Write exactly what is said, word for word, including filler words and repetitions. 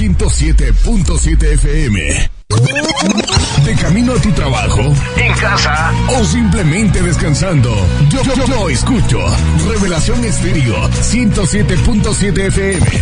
ciento siete punto siete F M. De camino a tu trabajo, en casa o simplemente descansando. Yo, yo, yo escucho Revelación Estéreo ciento siete punto siete F M.